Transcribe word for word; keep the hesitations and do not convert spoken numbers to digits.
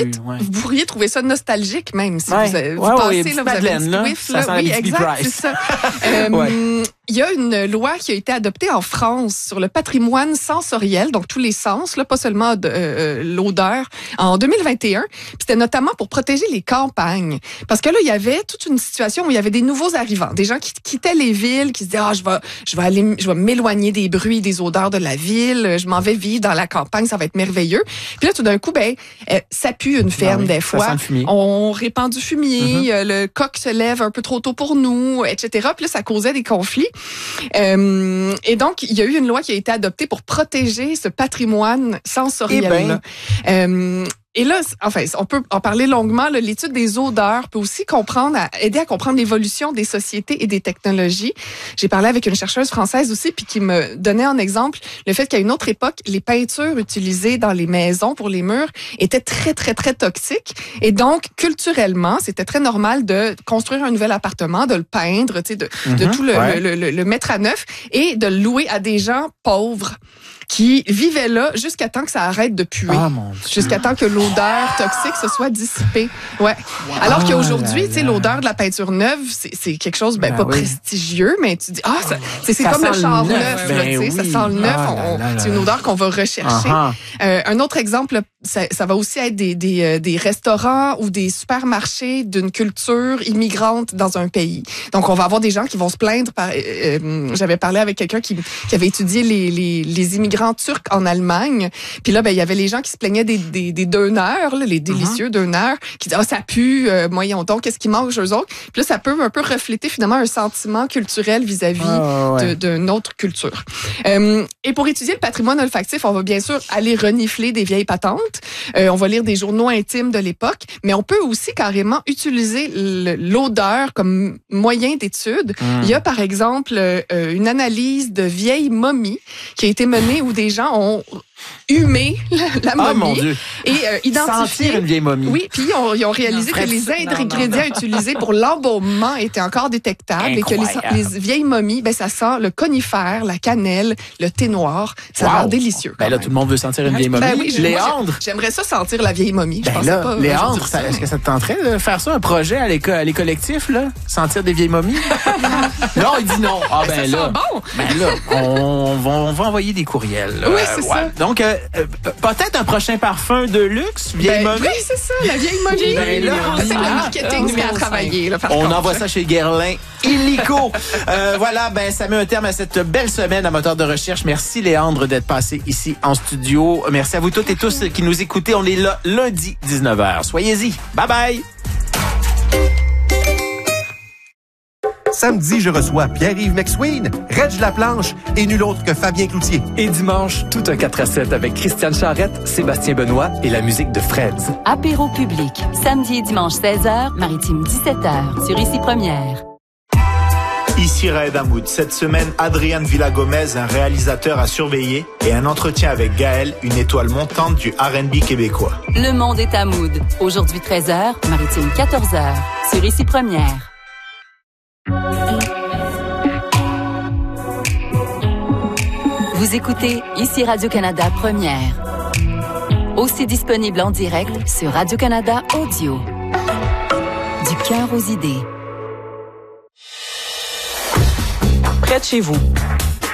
pourriez, plus, ouais. vous pourriez trouver ça nostalgique même si ouais. vous, avez, vous ouais, passez, ouais, là, vous avez une là, Swift, ça là. sent Oui, la exact, c'est ça. euh, ouais. Il y a une loi qui a été adoptée en France sur le patrimoine sensoriel, donc tous les sens, là, pas seulement de, euh, l'odeur, en deux mille vingt et un. Puis c'était notamment pour protéger les campagnes. Parce que là, il y avait toute une situation où il y avait des nouveaux arrivants, des gens qui quittaient les villes, qui se disaient, ah, je vais, je vais aller, je vais m'éloigner des bruits, des odeurs de la ville, je m'en vais vivre dans la campagne, ça va être merveilleux. Puis là, tout d'un coup, ben, euh, ça pue une ferme, ah oui, des fois. On répand du fumier, mm-hmm. euh, le coq se lève un peu trop tôt pour nous, et cetera. Puis là, ça causait des conflits. Euh, et donc, il y a eu une loi qui a été adoptée pour protéger ce patrimoine sensoriel-là. Eh ben. euh, Et là, enfin, on peut en parler longuement. Là, l'étude des odeurs peut aussi comprendre, à, aider à comprendre l'évolution des sociétés et des technologies. J'ai parlé avec une chercheuse française aussi, puis qui me donnait en exemple le fait qu'à une autre époque, les peintures utilisées dans les maisons pour les murs étaient très, très, très toxiques. Et donc, culturellement, c'était très normal de construire un nouvel appartement, de le peindre, tu sais, de, mm-hmm, de tout le, ouais. le, le, le mettre à neuf et de le louer à des gens pauvres qui vivaient là jusqu'à temps que ça arrête de puer. Oh, jusqu'à temps que l'odeur toxique se soit dissipée. Ouais. Wow. Alors qu'aujourd'hui, tu sais, l'odeur de la peinture neuve, c'est, c'est quelque chose, ben, ben pas oui. prestigieux, mais tu dis, ah, ça, c'est, c'est ça comme le char neuf, neuf ben là, tu sais, oui. ça sent le neuf. Ah, on, là, là, c'est une odeur qu'on va rechercher. Uh-huh. Euh, un autre exemple, ça, ça va aussi être des, des, euh, des restaurants ou des supermarchés d'une culture immigrante dans un pays. Donc, on va avoir des gens qui vont se plaindre. Par, euh, euh, j'avais parlé avec quelqu'un qui, qui avait étudié les, les, les immigrants turcs en Allemagne. Puis là, ben il y avait les gens qui se plaignaient des, des, des döners, là, les délicieux uh-huh. döners, qui disaient, ah, ça pue, euh, voyons donc, qu'est-ce qu'ils mangent eux autres? Puis là, ça peut un peu refléter finalement un sentiment culturel vis-à-vis oh, ouais. de, d'une autre culture. Euh, et pour étudier le patrimoine olfactif, on va bien sûr aller renifler des vieilles patentes. Euh, on va lire des journaux intimes de l'époque, mais on peut aussi carrément utiliser l'odeur comme moyen d'étude. Mm. Il y a par exemple euh, une analyse de vieilles momies qui a été menée où des gens ont humé la, la momie oh, mon Dieu. et euh, identifié sentir une vieille momie. Oui, puis ils, ils ont réalisé non, que les ingrédients utilisés pour l'embaumement étaient encore détectables. Incroyable. Et que les, les vieilles momies, ben ça sent le conifère, la cannelle, le thé noir. Ça wow. a l'air délicieux. Ben là, tout le monde veut sentir une vieille momie. Ben oui, Léandre, moi, j'aimerais ça sentir la vieille momie. Ben je là, pas, Léandre, ça, est-ce que ça te tenterait de faire ça, un projet à l'école, à les collectifs, là, sentir des vieilles momies? Non, il dit non. Ah ben, ben là, bon. ben là, on va, on va envoyer des courriels. Là. Oui, c'est ouais. ça. Donc, euh, peut-être un prochain parfum de luxe, vieille ben, momie. Oui, c'est ça, la vieille momie. Ben là, c'est le marketing qui a travaillé. Là, par on contre. envoie ça chez Guerlain illico. euh, voilà, ben ça met un terme à cette belle semaine à Moteur de recherche. Merci Léandre d'être passé ici en studio. Merci à vous toutes et tous qui nous écoutez. On est là lundi dix-neuf heures. Soyez-y. Bye bye. Samedi, je reçois Pierre-Yves McSween, Reg Laplanche et nul autre que Fabien Cloutier. Et dimanche, tout un quatre à sept avec Christiane Charrette, Sébastien Benoît et la musique de Freds. Apéro public, samedi et dimanche seize heures, Maritime dix-sept heures, sur Ici Première. Ici Raed Hamoud. Cette semaine, Adrian Villa-Gomez, un réalisateur à surveiller, et un entretien avec Gaël, une étoile montante du R and B québécois. Le monde est à Mood. Aujourd'hui treize heures, Maritime quatorze heures, sur Ici Première. Vous écoutez Ici Radio-Canada Première. Aussi disponible en direct sur Radio-Canada Audio. Du cœur aux idées. Près de chez vous,